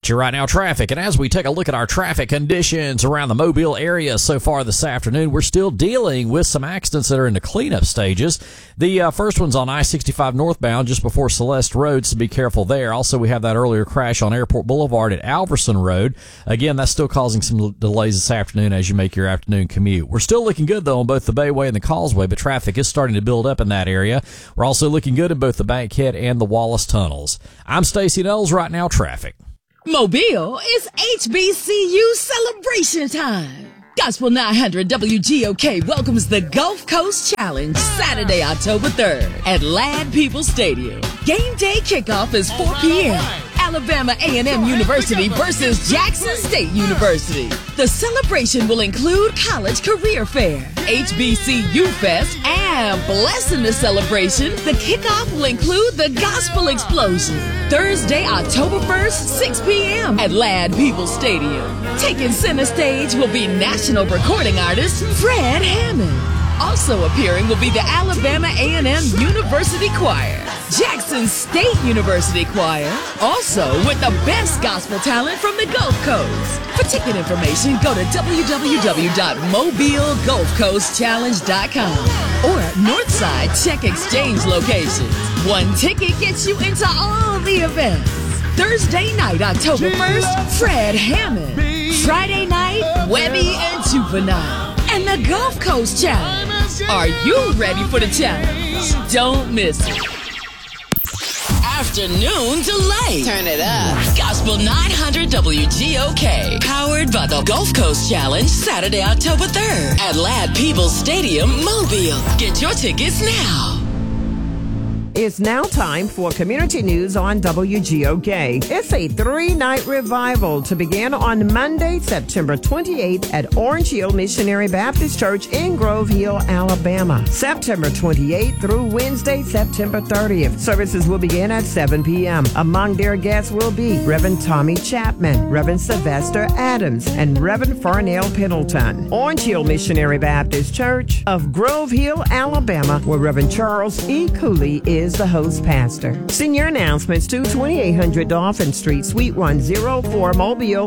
you right now, traffic. And as we take a look at our traffic conditions around the Mobile area so far this afternoon, we're still dealing with some accidents that are in the cleanup stages. The first one's on I-65 northbound just before Celeste Road, so be careful there. Also, we have that earlier crash on Airport Boulevard at Alverson Road. Again, that's still causing some delays this afternoon as you make your afternoon commute. We're still looking good, though, on both the Bayway and the Causeway, but traffic is starting to build up in that area. We're also looking good in both the Bankhead and the Wallace tunnels. I'm Stacey Knowles. Right now, traffic. Mobile is HBCU celebration time. Gospel 900 WGOK welcomes the Gulf Coast Challenge Saturday, October 3rd at Ladd Peoples Stadium. Game day kickoff is 4 p.m. Alabama A&M University versus Jackson State University. The celebration will include College Career Fair, HBCU Fest, and blessing the celebration, the kickoff will include the Gospel Explosion. Thursday, October 1st, 6 p.m. at Ladd Peoples Stadium. Taking center stage will be national recording artist Fred Hammond. Also appearing will be the Alabama A&M University Choir, Jackson State University Choir, also with the best gospel talent from the Gulf Coast. For ticket information, go to www.mobilegulfcoastchallenge.com or Northside Check Exchange locations. One ticket gets you into all the events. Thursday night, October 1st, Fred Hammond. Friday night, Webby and Juvenile. And the Gulf Coast Challenge. Are you ready for the challenge? Don't miss it. Afternoon Delight. Turn it up. Gospel 900 WGOK. Powered by the Gulf Coast Challenge, Saturday, October 3rd at Ladd Peoples Stadium, Mobile. Get your tickets now. It's now time for community news on WGOK. It's a 3-night revival to begin on Monday, September 28th at Orange Hill Missionary Baptist Church in Grove Hill, Alabama. September 28th through Wednesday, September 30th. Services will begin at 7 p.m. Among their guests will be Reverend Tommy Chapman, Reverend Sylvester Adams, and Reverend Farnell Pendleton. Orange Hill Missionary Baptist Church of Grove Hill, Alabama, where Reverend Charles E. Cooley is the host pastor. Senior announcements to 2800 Dolphin Street, Suite 104, Mobile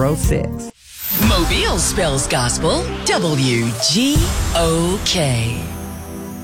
36606. Mobile spells gospel WGOK.